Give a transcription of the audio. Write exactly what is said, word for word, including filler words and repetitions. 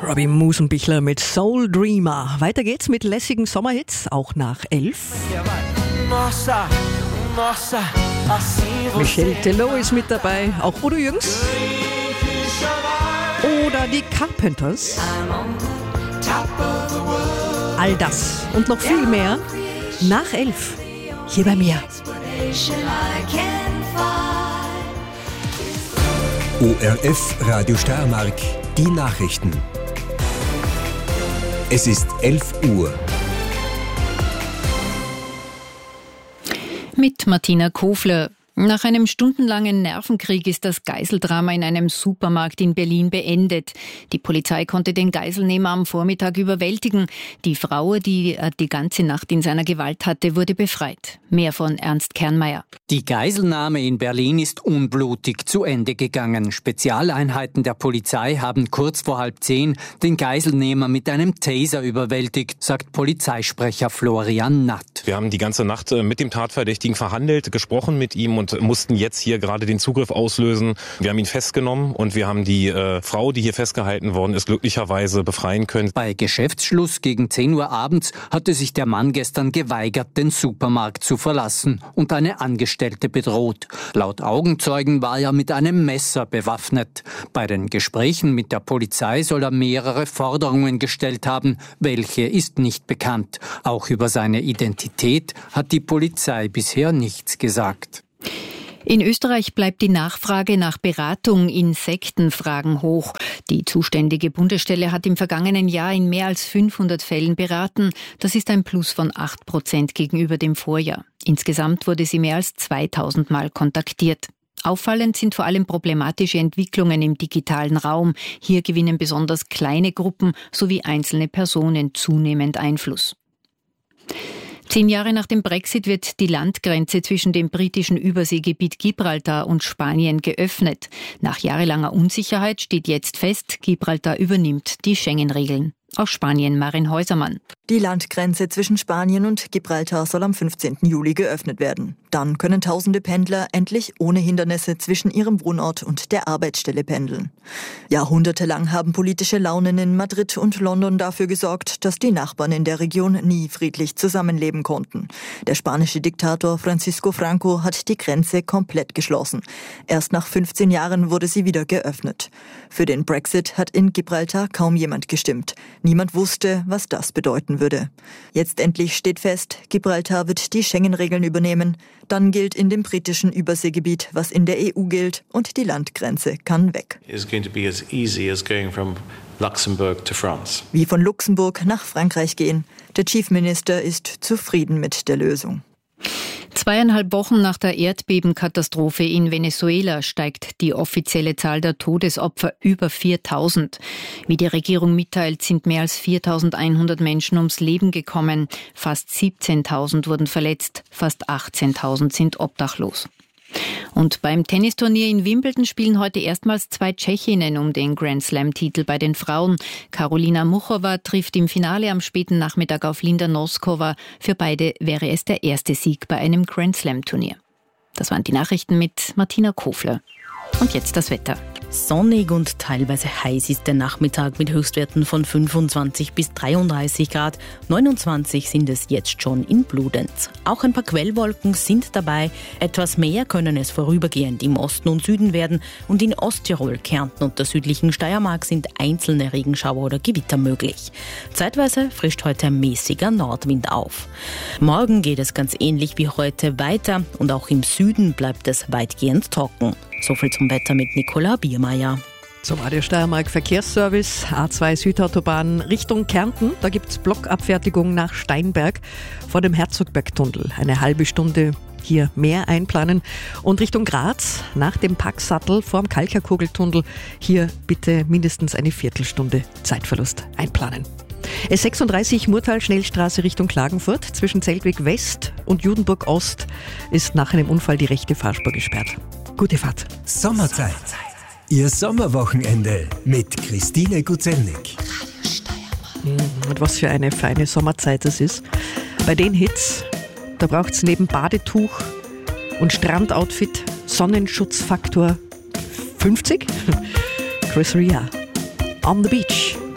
Robin Musenbichler mit Soul Dreamer. Weiter geht's mit lässigen Sommerhits, auch nach elf. Michel Tello ist mit dabei, auch Udo Jürgens. Oder die Carpenters. All das und noch viel mehr nach elf, hier bei mir. O R F Radio Steiermark, die Nachrichten. Es ist elf Uhr. Mit Martina Kofler. Nach einem stundenlangen Nervenkrieg ist das Geiseldrama in einem Supermarkt in Berlin beendet. Die Polizei konnte den Geiselnehmer am Vormittag überwältigen. Die Frau, die er die ganze Nacht in seiner Gewalt hatte, wurde befreit. Mehr von Ernst Kernmeier. Die Geiselnahme in Berlin ist unblutig zu Ende gegangen. Spezialeinheiten der Polizei haben kurz vor halb zehn den Geiselnehmer mit einem Taser überwältigt, sagt Polizeisprecher Florian Natt. Wir haben die ganze Nacht mit dem Tatverdächtigen verhandelt, gesprochen mit ihm und mussten jetzt hier gerade den Zugriff auslösen. Wir haben ihn festgenommen und wir haben die äh, Frau, die hier festgehalten worden ist, glücklicherweise befreien können. Bei Geschäftsschluss gegen zehn Uhr abends hatte sich der Mann gestern geweigert, den Supermarkt zu verlassen und eine Angestellte bedroht. Laut Augenzeugen war er mit einem Messer bewaffnet. Bei den Gesprächen mit der Polizei soll er mehrere Forderungen gestellt haben. Welche ist nicht bekannt. Auch über seine Identität hat die Polizei bisher nichts gesagt. In Österreich bleibt die Nachfrage nach Beratung in Sektenfragen hoch. Die zuständige Bundesstelle hat im vergangenen Jahr in mehr als fünfhundert Fällen beraten. Das ist ein Plus von acht Prozent gegenüber dem Vorjahr. Insgesamt wurde sie mehr als zweitausend Mal kontaktiert. Auffallend sind vor allem problematische Entwicklungen im digitalen Raum. Hier gewinnen besonders kleine Gruppen sowie einzelne Personen zunehmend Einfluss. Zehn Jahre nach dem Brexit wird die Landgrenze zwischen dem britischen Überseegebiet Gibraltar und Spanien geöffnet. Nach jahrelanger Unsicherheit steht jetzt fest, Gibraltar übernimmt die Schengen-Regeln. Aus Spanien Marin Häusermann. Die Landgrenze zwischen Spanien und Gibraltar soll am fünfzehnten Juli geöffnet werden. Dann können tausende Pendler endlich ohne Hindernisse zwischen ihrem Wohnort und der Arbeitsstelle pendeln. Jahrhundertelang haben politische Launen in Madrid und London dafür gesorgt, dass die Nachbarn in der Region nie friedlich zusammenleben konnten. Der spanische Diktator Francisco Franco hat die Grenze komplett geschlossen. Erst nach fünfzehn Jahren wurde sie wieder geöffnet. Für den Brexit hat in Gibraltar kaum jemand gestimmt. Niemand wusste, was das bedeuten würde. Jetzt endlich steht fest, Gibraltar wird die Schengen-Regeln übernehmen. Dann gilt in dem britischen Überseegebiet, was in der E U gilt, und die Landgrenze kann weg. It's going to be as easy as going from Luxembourg to France. Wie von Luxemburg nach Frankreich gehen. Der Chief Minister ist zufrieden mit der Lösung. Zweieinhalb Wochen nach der Erdbebenkatastrophe in Venezuela steigt die offizielle Zahl der Todesopfer über viertausend. Wie die Regierung mitteilt, sind mehr als viertausendeinhundert Menschen ums Leben gekommen. Fast siebzehntausend wurden verletzt, fast achtzehntausend sind obdachlos. Und beim Tennisturnier in Wimbledon spielen heute erstmals zwei Tschechinnen um den Grand-Slam-Titel bei den Frauen. Karolina Muchova trifft im Finale am späten Nachmittag auf Linda Noskova. Für beide wäre es der erste Sieg bei einem Grand-Slam-Turnier. Das waren die Nachrichten mit Martina Kofler. Und jetzt das Wetter. Sonnig und teilweise heiß ist der Nachmittag mit Höchstwerten von fünfundzwanzig bis dreiunddreißig Grad. neunundzwanzig sind es jetzt schon in Bludenz. Auch ein paar Quellwolken sind dabei. Etwas mehr können es vorübergehend im Osten und Süden werden. Und in Osttirol, Kärnten und der südlichen Steiermark sind einzelne Regenschauer oder Gewitter möglich. Zeitweise frischt heute ein mäßiger Nordwind auf. Morgen geht es ganz ähnlich wie heute weiter. Und auch im Süden bleibt es weitgehend trocken. So viel zum Wetter mit Nicola Biermeier. Zum Radio Steiermark Verkehrsservice, A zwei Südautobahn Richtung Kärnten. Da gibt es Blockabfertigung nach Steinberg vor dem Herzogbergtunnel. Eine halbe Stunde hier mehr einplanen. Und Richtung Graz nach dem Packsattel vorm Kalkerkugeltunnel. Hier bitte mindestens eine Viertelstunde Zeitverlust einplanen. S sechsunddreißig Murtal-Schnellstraße Richtung Klagenfurt. Zwischen Zeltweg West und Judenburg Ost ist nach einem Unfall die rechte Fahrspur gesperrt. Gute Fahrt. Sommerzeit. Ihr Sommerwochenende mit Christine Gutzelnig. Und was für eine feine Sommerzeit das ist. Bei den Hits, da braucht es neben Badetuch und Strandoutfit Sonnenschutzfaktor fünfzig. Chris Rea, On the Beach.